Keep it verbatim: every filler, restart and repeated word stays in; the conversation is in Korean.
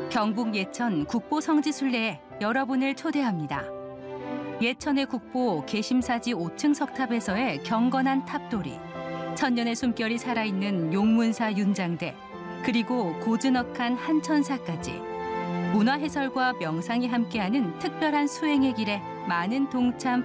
경북 예천 국보 성지순례에 여러분을 초대합니다. 예천의 국보 계심사지 오 층 석탑에서의 경건한 탑돌이, 천년의 숨결이 살아있는 용문사 윤장대, 그리고 고즈넉한 한천사까지 문화해설과 명상이 함께하는 특별한 수행의 길에 많은 동참